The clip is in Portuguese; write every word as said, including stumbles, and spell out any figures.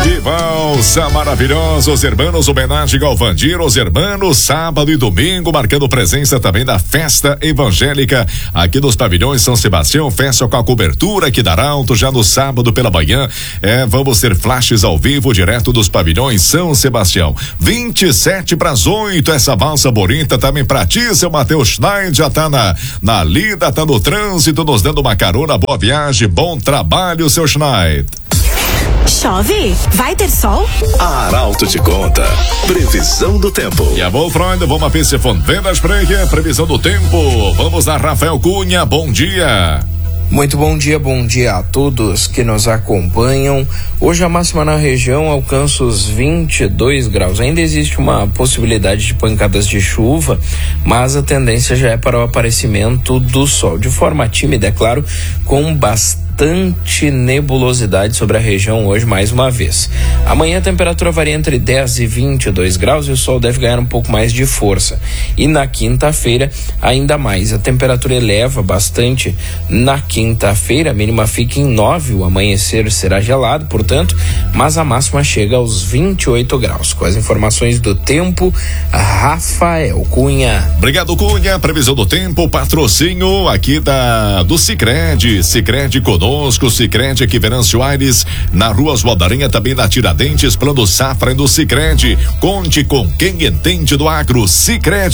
Que valsa maravilhosa, os irmãos, homenagem ao Vandir, os irmãos, sábado e domingo, marcando presença também da festa evangélica aqui nos pavilhões São Sebastião, festa com a cobertura aqui da Arauto, já no sábado pela manhã, é, vamos ter flashes ao vivo, direto dos pavilhões São Sebastião, vinte e sete para as oito, essa valsa bonita também pra ti, seu Matheus Schneider, já tá na, na lida, tá no trânsito, nos dando uma carona, boa viagem, bom trabalho, seu Schneider. Chove? Vai ter sol? A Arauto te conta. Previsão do tempo. E a bom, Freund, vamos a P C Fon Vendas Pregue, previsão do tempo. Vamos lá, Rafael Cunha, bom dia. Muito bom dia, bom dia a todos que nos acompanham. Hoje a máxima na região alcança os vinte e dois graus. Ainda existe uma possibilidade de pancadas de chuva, mas a tendência já é para o aparecimento do sol. De forma tímida, é claro, com bastante nebulosidade sobre a região hoje mais uma vez. Amanhã a temperatura varia entre dez e vinte e dois graus e o sol deve ganhar um pouco mais de força. E na quinta-feira ainda mais. A temperatura eleva bastante na quinta-feira, a mínima fica em nove, o amanhecer será gelado, portanto, mas a máxima chega aos vinte e oito graus. Com as informações do tempo, Rafael Cunha. Obrigado, Cunha. Previsão do tempo, patrocínio aqui da do Sicredi, Sicredi conosco. Conosco, Sicredi aqui Venâncio Aires, na Rua Oswaldo Aranha, também na Tiradentes, Plano Safra e do Sicredi. Conte com quem entende do agro, Sicredi.